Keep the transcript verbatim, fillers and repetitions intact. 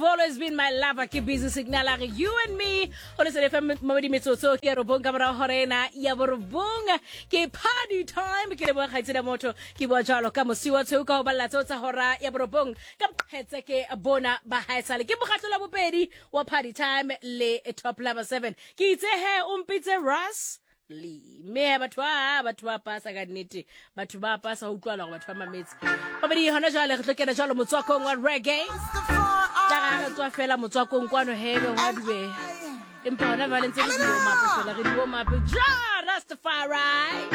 you've always been my lover. Ke busy signal are you and me. Ole se fm mabedi metsotso ke robong ka mara horena ya borobong ke party time ke le bo khaitsela motho ke bo jalo ka mosiwa tseo ka ba latso tsa hora ya borobong ka phetse ke bona ba haisale ke bogatlo la bopedi wa party time le top level seven ke itse he umpitse Russ Lee me batho ba batho ba pasa ka nnete batho ba pasa ho utlwala go batho ba mametsi ba bedi hona jale re tlokela jalo motswakong wa reggae tla ga tswa fela motswakong kwano hebe wa dube empa hona ba lentse le di warm up so la re di warm up ja Rastafari